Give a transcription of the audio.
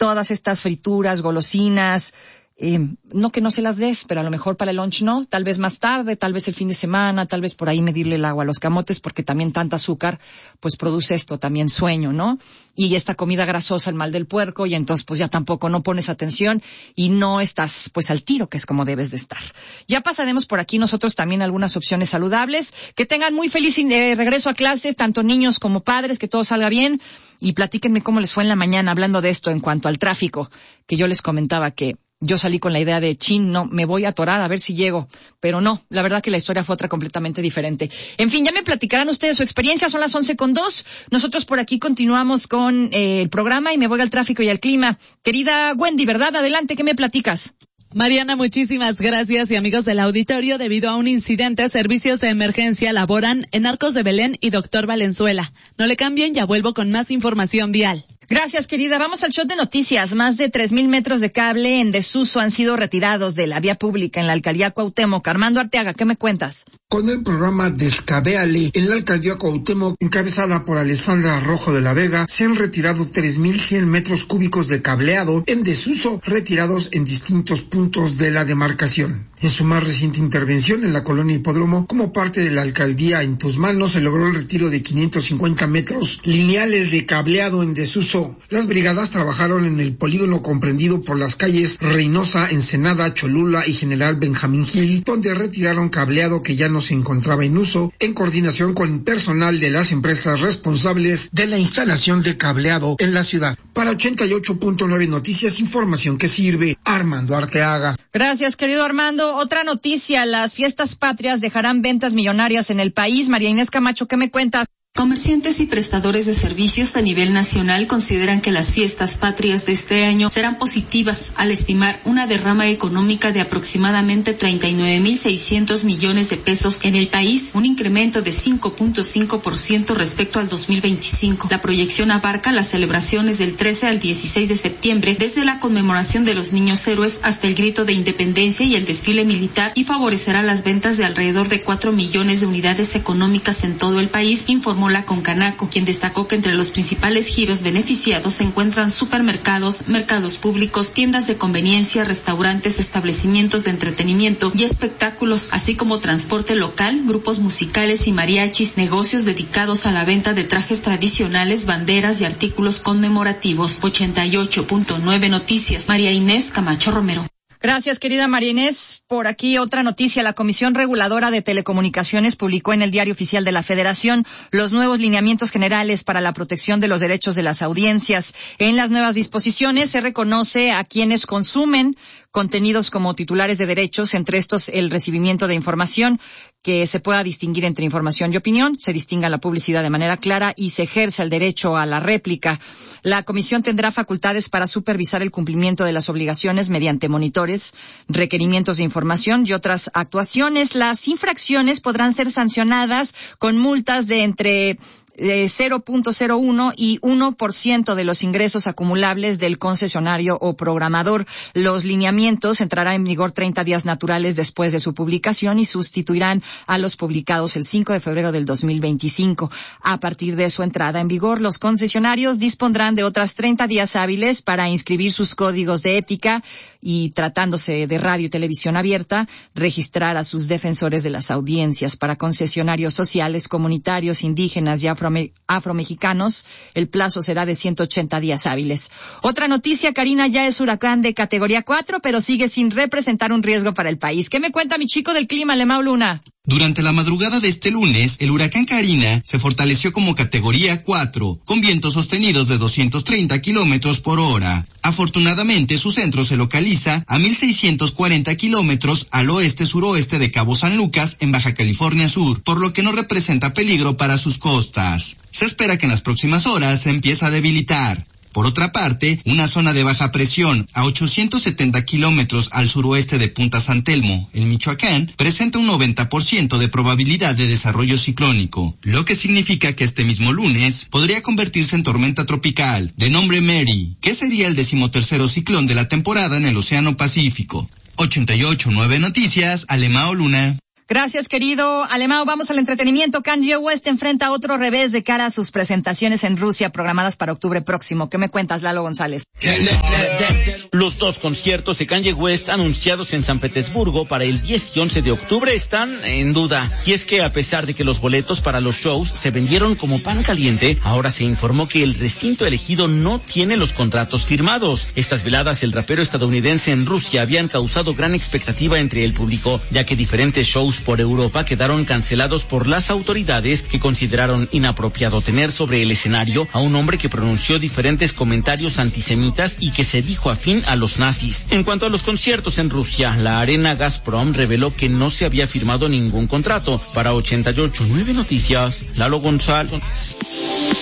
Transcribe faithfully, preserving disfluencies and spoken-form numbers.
todas estas frituras, golosinas, Eh, no que no se las des, pero a lo mejor para el lunch no, tal vez más tarde, tal vez el fin de semana, tal vez por ahí medirle el agua a los camotes, porque también tanta azúcar pues produce esto, también sueño, ¿no? Y esta comida grasosa, el mal del puerco, y entonces pues ya tampoco no pones atención y no estás pues al tiro, que es como debes de estar. Ya pasaremos por aquí nosotros también algunas opciones saludables. Que tengan muy feliz eh, regreso a clases, tanto niños como padres, que todo salga bien, y platíquenme cómo les fue en la mañana hablando de esto en cuanto al tráfico, que yo les comentaba que yo salí con la idea de, chin, no, me voy a atorar a ver si llego. Pero no, la verdad que la historia fue otra completamente diferente. En fin, ya me platicarán ustedes su experiencia, son las once con dos. Nosotros por aquí continuamos con eh, el programa y me voy al tráfico y al clima. Querida Wendy, ¿verdad? Adelante, ¿qué me platicas? Mariana, muchísimas gracias. Y amigos del auditorio, debido a un incidente, servicios de emergencia laboran en Arcos de Belén y Doctor Valenzuela. No le cambien, ya vuelvo con más información vial. Gracias, querida. Vamos al shot de noticias. Más de tres mil metros de cable en desuso han sido retirados de la vía pública en la alcaldía Cuauhtémoc. Armando Arteaga, ¿qué me cuentas? Con el programa Descabéale, en la alcaldía Cuauhtémoc, encabezada por Alessandra Rojo de la Vega, se han retirado tres mil cien metros cúbicos de cableado en desuso, retirados en distintos puntos de la demarcación. En su más reciente intervención en la colonia Hipódromo, como parte de la alcaldía En Tus Manos, se logró el retiro de quinientos cincuenta metros lineales de cableado en desuso. Las brigadas trabajaron en el polígono comprendido por las calles Reynosa, Ensenada, Cholula y General Benjamín Gil, donde retiraron cableado que ya no se encontraba en uso, en coordinación con personal de las empresas responsables de la instalación de cableado en la ciudad. Para ochenta y ocho punto nueve Noticias, información que sirve. Armando Arteaga. Gracias, querido Armando. Otra noticia, las fiestas patrias dejarán ventas millonarias en el país. María Inés Camacho, ¿qué me cuentas? Comerciantes y prestadores de servicios a nivel nacional consideran que las fiestas patrias de este año serán positivas al estimar una derrama económica de aproximadamente treinta y nueve mil seiscientos millones de pesos en el país, un incremento de cinco punto cinco por ciento respecto al dos mil veinticinco. La proyección abarca las celebraciones del trece al dieciséis de septiembre, desde la conmemoración de los niños héroes hasta el grito de independencia y el desfile militar, y favorecerá las ventas de alrededor de cuatro millones de unidades económicas en todo el país, informó la Concanaco, quien destacó que entre los principales giros beneficiados se encuentran supermercados, mercados públicos, tiendas de conveniencia, restaurantes, establecimientos de entretenimiento y espectáculos, así como transporte local, grupos musicales y mariachis, negocios dedicados a la venta de trajes tradicionales, banderas y artículos conmemorativos. ochenta y ocho punto nueve Noticias, María Inés Camacho Romero. Gracias, querida María Inés. Por aquí otra noticia. La Comisión Reguladora de Telecomunicaciones publicó en el Diario Oficial de la Federación los nuevos lineamientos generales para la protección de los derechos de las audiencias. En las nuevas disposiciones se reconoce a quienes consumen contenidos como titulares de derechos, entre estos el recibimiento de información, que se pueda distinguir entre información y opinión, se distinga la publicidad de manera clara y se ejerza el derecho a la réplica. La comisión tendrá facultades para supervisar el cumplimiento de las obligaciones mediante monitores, requerimientos de información y otras actuaciones. Las infracciones podrán ser sancionadas con multas de entre Eh, cero punto cero uno y uno por ciento de los ingresos acumulables del concesionario o programador. Los lineamientos entrarán en vigor treinta días naturales después de su publicación y sustituirán a los publicados el cinco de febrero del dos mil veinticinco. A partir de su entrada en vigor, los concesionarios dispondrán de otras treinta días hábiles para inscribir sus códigos de ética y, tratándose de radio y televisión abierta, registrar a sus defensores de las audiencias. Para concesionarios sociales, comunitarios, indígenas y afro afromexicanos, el plazo será de ciento ochenta días hábiles. Otra noticia, Karina ya es huracán de categoría cuatro, pero sigue sin representar un riesgo para el país. ¿Qué me cuenta mi chico del clima, Lemao Luna? Durante la madrugada de este lunes, el huracán Karina se fortaleció como categoría cuatro, con vientos sostenidos de doscientos treinta kilómetros por hora. Afortunadamente, su centro se localiza a mil seiscientos cuarenta kilómetros al oeste-suroeste de Cabo San Lucas, en Baja California Sur, por lo que no representa peligro para sus costas. Se espera que en las próximas horas se empiece a debilitar. Por otra parte, una zona de baja presión a ochocientos setenta kilómetros al suroeste de Punta San Telmo, en Michoacán, presenta un noventa por ciento de probabilidad de desarrollo ciclónico, lo que significa que este mismo lunes podría convertirse en tormenta tropical, de nombre Mary, que sería el decimotercero ciclón de la temporada en el Océano Pacífico. ochenta y ocho punto nueve Noticias, Lemao Luna. Gracias, querido Alemão. Vamos al entretenimiento. Kanye West enfrenta otro revés de cara a sus presentaciones en Rusia programadas para octubre próximo. ¿Qué me cuentas, Lalo González? Los dos conciertos de Kanye West anunciados en San Petersburgo para el diez y once de octubre están en duda. Y es que a pesar de que los boletos para los shows se vendieron como pan caliente, ahora se informó que el recinto elegido no tiene los contratos firmados. Estas veladas del rapero estadounidense en Rusia habían causado gran expectativa entre el público, ya que diferentes shows por Europa quedaron cancelados por las autoridades, que consideraron inapropiado tener sobre el escenario a un hombre que pronunció diferentes comentarios antisemitas y que se dijo afín a los nazis. En cuanto a los conciertos en Rusia, la Arena Gazprom reveló que no se había firmado ningún contrato. Para ochenta y ocho punto nueve Noticias, Lalo González.